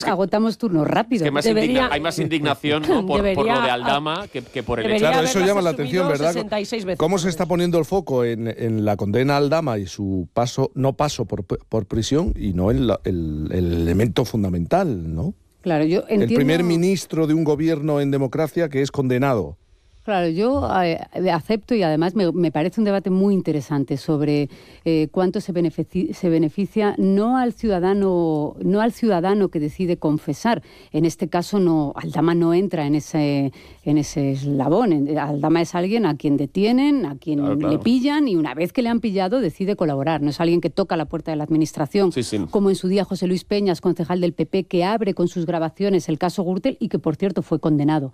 agotamos turnos rápido. Es que hay más indignación, ¿no? por lo de Aldama que por el hecho. Claro, eso llama la atención, ¿verdad? 66 veces. ¿Cómo se está poniendo el foco en la condena a Aldama y su paso por prisión y no el elemento fundamental, ¿no? Claro, yo entiendo... El primer ministro de un gobierno en democracia que es condenado. Claro, yo acepto y además me parece un debate muy interesante sobre cuánto se beneficia no al ciudadano que decide confesar. En este caso Aldama no entra en ese eslabón. Aldama es alguien a quien detienen, a quien le pillan y una vez que le han pillado decide colaborar. No es alguien que toca la puerta de la administración, como en su día José Luis Peñas, concejal del PP, que abre con sus grabaciones el caso Gürtel y que por cierto fue condenado.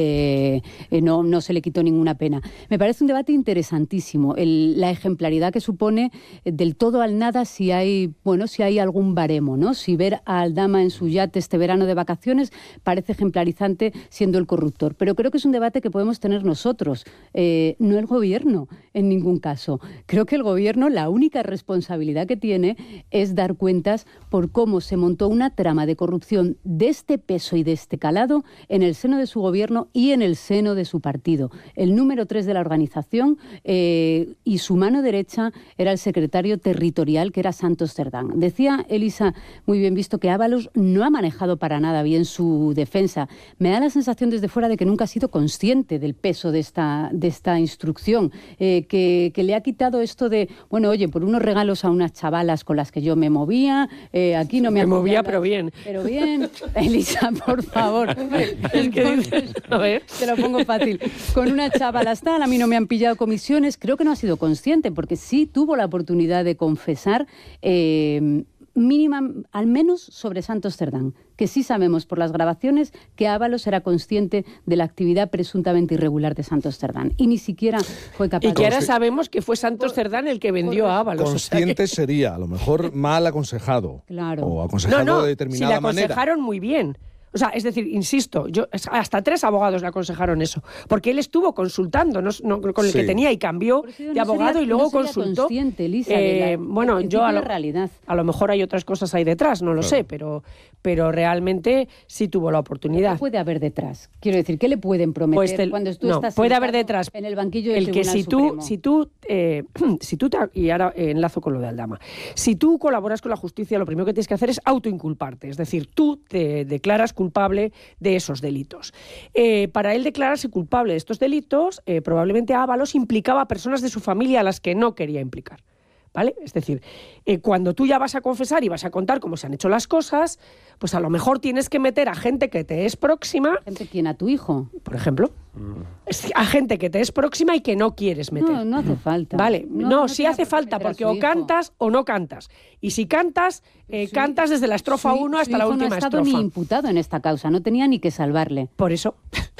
No se le quitó ninguna pena. Me parece un debate interesantísimo. La ejemplaridad que supone del todo al nada si hay algún baremo, ¿no? Si ver a Aldama en su yate este verano de vacaciones parece ejemplarizante siendo el corruptor. Pero creo que es un debate que podemos tener nosotros, no el gobierno en ningún caso. Creo que el gobierno la única responsabilidad que tiene es dar cuentas por cómo se montó una trama de corrupción de este peso y de este calado en el seno de su gobierno y en el seno de su partido. El número 3 de la organización y su mano derecha era el secretario territorial, que era Santos Cerdán. Decía Elisa, muy bien visto, que Ábalos no ha manejado para nada bien su defensa. Me da la sensación desde fuera de que nunca ha sido consciente del peso de esta instrucción, que le ha quitado esto de, por unos regalos a unas chavalas con las que yo me movía, aquí no me movía, pero bien. Pero bien. Elisa, por favor. Es que dices, a ver. Te lo pongo fácil. Con una chavala tal, a mí no me han pillado comisiones. Creo que no ha sido consciente, porque sí tuvo la oportunidad de confesar mínima, al menos sobre Santos Cerdán, que sí sabemos por las grabaciones que Ábalos era consciente de la actividad presuntamente irregular de Santos Cerdán y ni siquiera fue capaz de... Y que ahora sabemos que fue Santos Cerdán el que vendió a Ábalos. Consciente sería, a lo mejor mal aconsejado. Claro. O aconsejado de determinada manera. Si le aconsejaron muy bien. O sea, es decir, insisto, hasta 3 abogados le aconsejaron eso, porque él estuvo consultando con el que tenía y cambió de abogado y luego consultó. Lisa, yo a lo mejor hay otras cosas ahí detrás, no lo sé, pero realmente sí tuvo la oportunidad. ¿Qué puede haber detrás? Quiero decir, ¿qué le pueden prometer cuando tú estás puede haber detrás en el banquillo del el que Tribunal Supremo? Y ahora enlazo con lo de Aldama. Si tú colaboras con la justicia, lo primero que tienes que hacer es autoinculparte, es decir, tú te declaras culpable de esos delitos. Para él declararse culpable de estos delitos, probablemente Ábalos implicaba a personas de su familia a las que no quería implicar. ¿Vale? Es decir, cuando tú ya vas a confesar y vas a contar cómo se han hecho las cosas, pues a lo mejor tienes que meter a gente que te es próxima. ¿Gente quién? ¿A tu hijo? Por ejemplo. A gente que te es próxima y que no quieres meter. No hace falta. Vale, no sí hace falta, porque o cantas o no cantas. Y si cantas, cantas desde la estrofa 1 hasta la última estrofa. No ha estado ni imputado en esta causa, no tenía ni que salvarle. Por eso...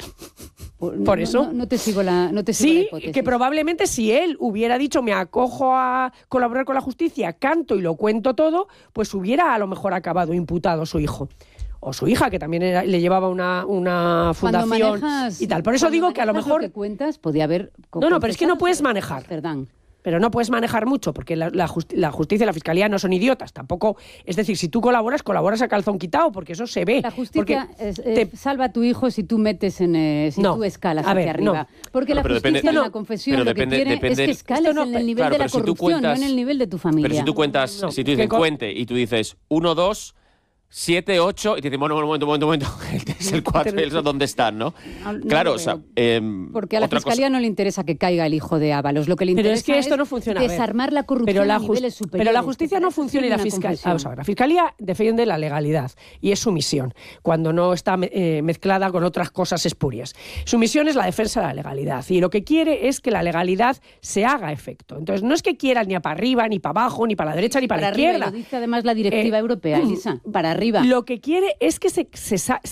Por eso. No te sigo la hipótesis. Sí, que probablemente si él hubiera dicho me acojo a colaborar con la justicia, canto y lo cuento todo, pues hubiera a lo mejor acabado imputado su hijo. O su hija, que también le llevaba una fundación y tal. Por eso digo que a lo mejor... Lo que cuentas, podía haber... No, pero es que no puedes manejar. Pero no puedes manejar mucho, porque la justicia y la fiscalía no son idiotas, tampoco. Es decir, si tú colaboras a calzón quitado, porque eso se ve. La justicia salva a tu hijo si tú metes tú escalas hacia arriba. Porque la justicia en la confesión lo que quiere es que escales en el nivel de la corrupción, no en el nivel de tu familia. Pero si tú cuentas, si tú dices cuente y tú dices 1, 2... 7, 8, y te dicen, bueno, un momento, es el 4, eso dónde están, ¿no? Claro, o sea... porque a la Fiscalía no le interesa que caiga el hijo de Ábalos, lo que le interesa es que esto no funciona, desarmar la corrupción a niveles superiores. Pero la justicia no funciona y la Fiscalía... la Fiscalía defiende la legalidad, y es su misión, cuando no está mezclada con otras cosas espurias. Su misión es la defensa de la legalidad, y lo que quiere es que la legalidad se haga efecto. Entonces, no es que quiera ni para arriba, ni para abajo, ni para la derecha, ni para la izquierda. Lo dice además la directiva europea, Elisa, para arriba. Lo que quiere es que se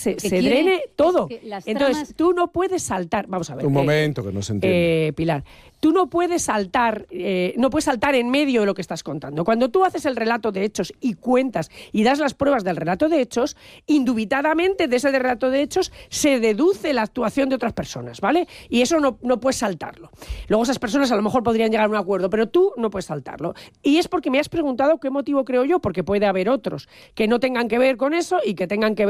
drene todo. Entonces, tú no puedes saltar. Vamos a ver. Un momento, que no se entiende. Pilar, tú no puedes saltar en medio de lo que estás contando. Cuando tú haces el relato de hechos y cuentas y das las pruebas del relato de hechos, indubitadamente de ese relato de hechos se deduce la actuación de otras personas, ¿vale? Y eso no puedes saltarlo. Luego esas personas a lo mejor podrían llegar a un acuerdo, pero tú no puedes saltarlo. Y es porque me has preguntado qué motivo creo yo, porque puede haber otros que no tengan que ver con eso y que tengan que ver